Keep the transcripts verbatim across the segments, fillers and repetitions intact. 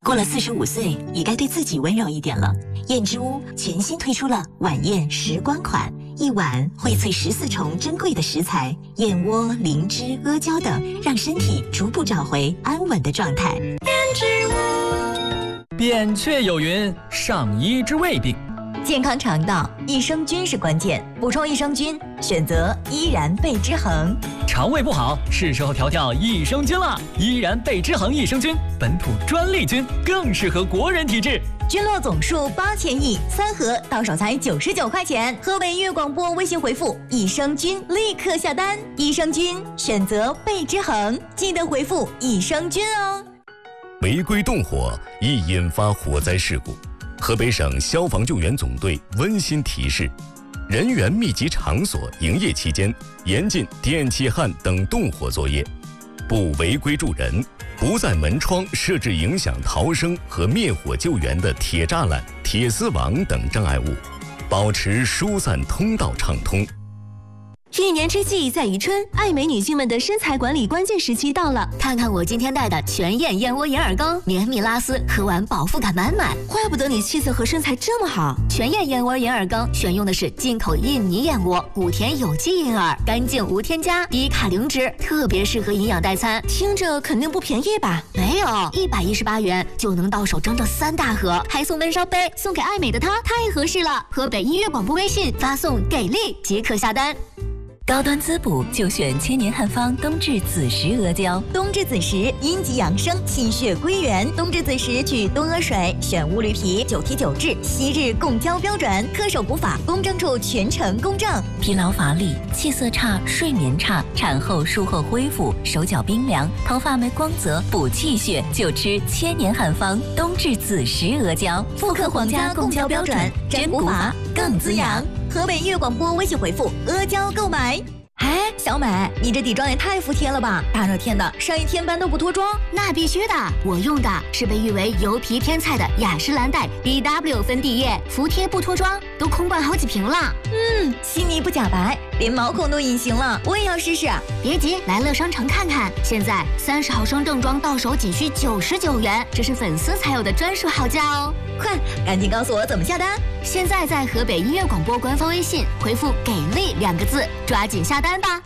过了四十五岁，也该对自己温柔一点了。燕之屋全新推出了晚宴时光款，一碗荟萃十四重珍贵的食材，燕窝、灵芝、阿胶等，让身体逐步找回安稳的状态。燕之屋，扁鹊有云：上医之未病。 健康肠道，益生菌是关键。补充益生菌，选择依然贝之恒。 肠胃不好，是时候调调益生菌了。依然贝之恒益生菌，本土专利菌，更适合国人体质。 菌落总数八千亿，三盒到手才九十九块钱。河北音乐广播微信回复益生菌，立刻下单。益生菌选择贝之恒，记得回复益生菌哦。 违规动火易引发火灾事故。河北省消防救援总队温馨提示：人员密集场所营业期间，严禁电气焊等动火作业，不违规助人，不在门窗设置影响逃生和灭火救援的铁栅栏、铁丝网等障碍物，保持疏散通道畅通。 一年之计在于春，爱美女性们的身材管理关键时期到了。看看我今天带的全燕燕窝银耳羹，绵密拉丝，喝完饱腹感满满。怪不得你气色和身材这么好。全燕燕窝银耳羹选用的是进口印尼燕窝，谷田有机银耳，干净无添加，低卡零脂，特别适合营养代餐。听着肯定不便宜吧？没有，一百一十八元就能到手整整三大盒，还送温烧杯，送给爱美的她太合适了。河北音乐广播微信发送给力即可下单。 高端滋补就选千年汉方冬至子时阿胶。 冬至子时，阴极养生，气血归元。冬至子时取冬阿水，选乌驴皮，九提九制，昔日供胶标准，恪守补法，公证处全程公证。 疲劳乏力、气色差、睡眠差，产后术后恢复，手脚冰凉，头发没光泽，补气血就吃千年汉方冬至子时阿胶， 复刻皇家供胶标准，真补法更滋养。河北音乐广播微信回复阿胶购买。哎，小美，你这底妆也太服帖了吧！大热天的，上一天班都不脱妆？ 那必须的，我用的是被誉为油皮天菜的雅诗兰黛 B W 粉底液，服帖不脱妆，都空灌好几瓶了。 嗯，细腻不假白，连毛孔都隐形了，我也要试试。 别急，来乐商城看看，现在三十毫升正装到手仅需九十九元，这是粉丝才有的专属好价哦！ 快，赶紧告诉我怎么下单！ 现在在河北音乐广播官方微信回复“给力”两个字，抓紧下单吧。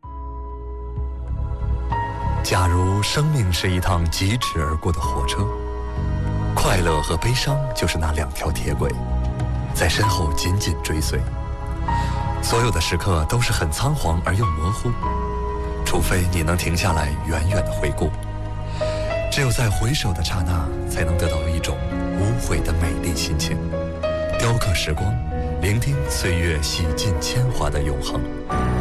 假如生命是一趟疾驰而过的火车，快乐和悲伤就是那两条铁轨，在身后紧紧追随。所有的时刻都是很仓皇而又模糊，除非你能停下来远远地回顾。只有在回首的刹那，才能得到一种无悔的美丽心情。雕刻时光，聆听岁月洗尽铅华的永恒。